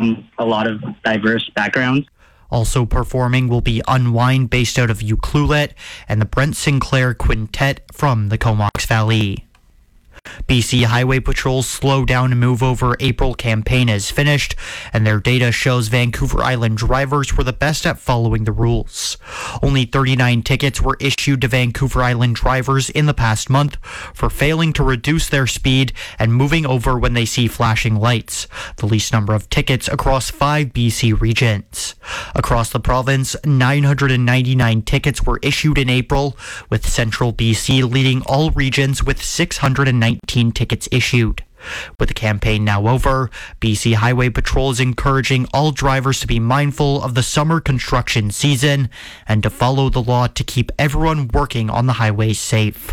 from a lot of diverse backgrounds. Also performing will be Unwind, based out of Ucluelet, and the Brent Sinclair Quintet from the Comox Valley. BC Highway Patrol's Slow Down and Move Over April campaign is finished, and their data shows Vancouver Island drivers were the best at following the rules. Only 39 tickets were issued to Vancouver Island drivers in the past month for failing to reduce their speed and moving over when they see flashing lights, the least number of tickets across 5 BC regions. Across the province, 999 tickets were issued in April, with Central BC leading all regions with 619 tickets issued. With the campaign now over, BC Highway Patrol is encouraging all drivers to be mindful of the summer construction season and to follow the law to keep everyone working on the highways safe.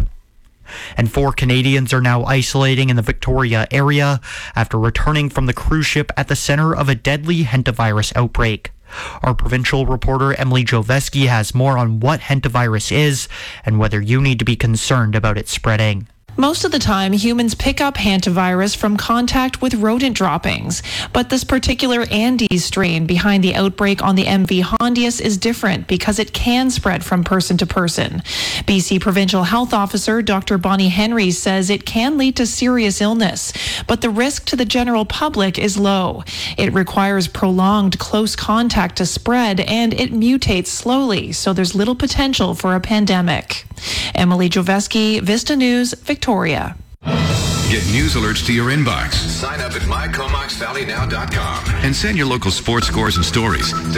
And 4 Canadians are now isolating in the Victoria area after returning from the cruise ship at the center of a deadly hantavirus outbreak. Our provincial reporter Emily Joveski has more on what hantavirus is and whether you need to be concerned about it spreading. Most of the time, humans pick up hantavirus from contact with rodent droppings. But this particular Andes strain behind the outbreak on the MV Hondius is different because it can spread from person to person. BC Provincial Health Officer Dr. Bonnie Henry says it can lead to serious illness, but the risk to the general public is low. It requires prolonged close contact to spread, and it mutates slowly, so there's little potential for a pandemic. Emily Joveski, Vista News, Victoria. Get news alerts to your inbox. Sign up at mycomoxvalleynow.com And send your local sports scores and stories to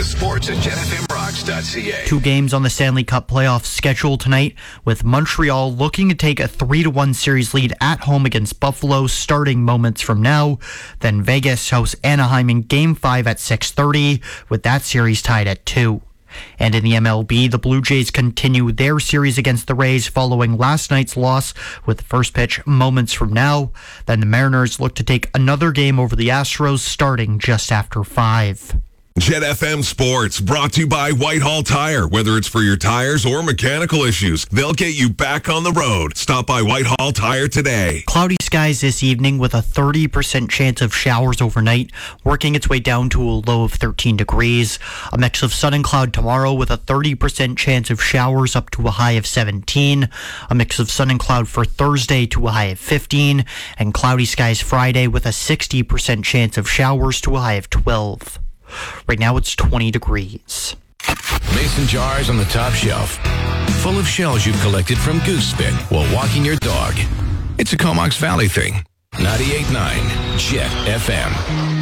sports@jetfmrocks.ca. 2 games on the Stanley Cup playoffs scheduled tonight, with Montreal looking to take a 3-1 series lead at home against Buffalo starting moments from now. Then Vegas hosts Anaheim in Game 5 at 6:30, with that series tied at 2. And in the MLB, the Blue Jays continue their series against the Rays following last night's loss, with the first pitch moments from now. Then the Mariners look to take another game over the Astros starting just after 5. Jet FM Sports, brought to you by Whitehall Tire. Whether it's for your tires or mechanical issues, they'll get you back on the road. Stop by Whitehall Tire today. Cloudy skies this evening with a 30% chance of showers overnight, working its way down to a low of 13 degrees. A mix of sun and cloud tomorrow with a 30% chance of showers up to a high of 17. A mix of sun and cloud for Thursday to a high of 15. And cloudy skies Friday with a 60% chance of showers to a high of 12. Right now it's 20 degrees. Mason jars on the top shelf, full of shells you've collected from goose spit while walking your dog. It's a Comox Valley thing. 98.9 Jet FM.